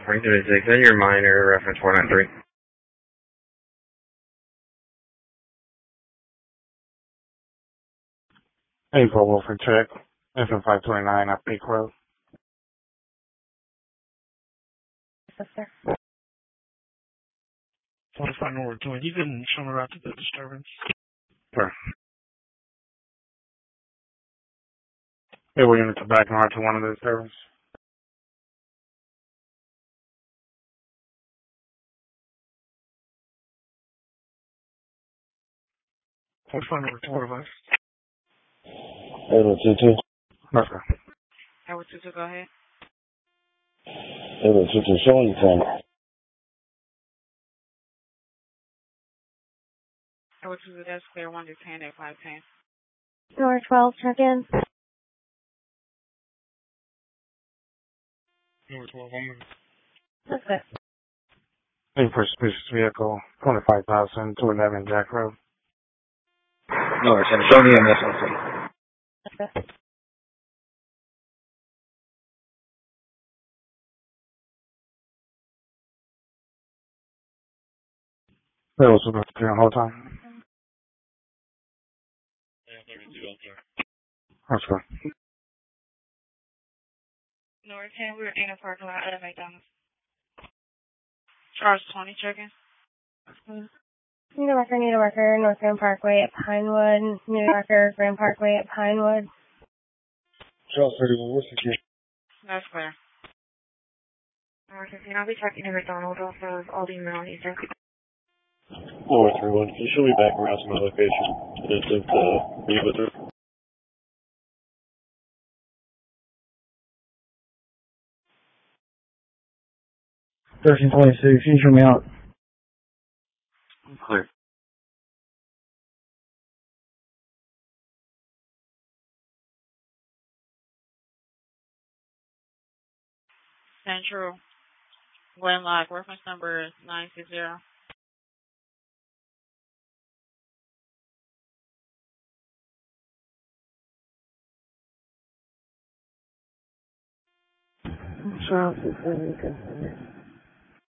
336, and your minor, reference 493. April Wilford check. FM 529 up Peak Road. Yes, sir. 45 Norwood 20. You can show me right to the disturbance. Sure. Able unit to back north to one of the disturbance. What's phone number 45? Able 22. No, sir. Howard 22, go ahead. Able 22, showing time. Howard 22, that's clear. 1 to 10 at 510. Door 12, check in. Number 12, 1 minute. That's it. A for suspicious vehicle, 25,000 to 11 Jack Road. North, show me EMS on scene. That's it. That was supposed to be on hold time. That's good. North 10, we're in a parking lot at a McDonald's. Charles 20, check-in. Need a worker, North Grand Parkway at Pinewood. Need a worker, Grand Parkway at Pinewood. Charles 31, what's the key? That's clear. North 15, I'll be checking the McDonald's off of Aldi Mill Eastern. North 31, can you show me back around to my location? Just meet with her. 1326, you show me out. Clear. Central. Glenlock, reference number is 960. Charles is 70.